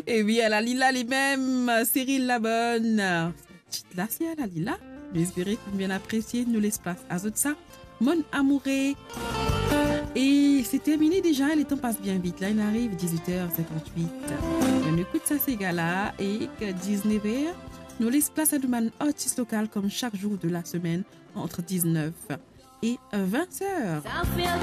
Et oui, à la Lila les-mêmes, Cyril Labonne. Là, c'est à la Lila. J'espère que vous bien apprécié. Nous laisse place à ça. Mon amouré. Et c'est terminé déjà. Le temps passe bien vite. Là, il arrive 18h58. On écoute ça, ces gars-là. Et que 19h, nous laisse place à une artiste locale comme chaque jour de la semaine entre 19 et 20h.